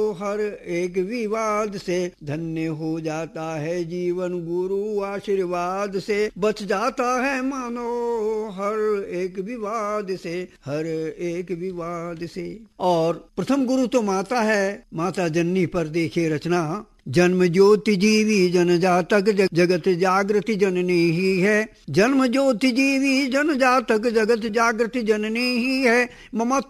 हर एक विवाद से, धन्य हो जाता है जीवन गुरु आशीर्वाद से, बच जाता है मानो हर एक विवाद से, हर एक विवाद से। और प्रथम गुरु तो माता है, माता जननी पर देखे रचना, जन्म ज्योति जीवी जन जातक जगत जागृति जननी ही है, जन्म ज्योति जीवी जन जातक जगत जागृति जननी ही है, मम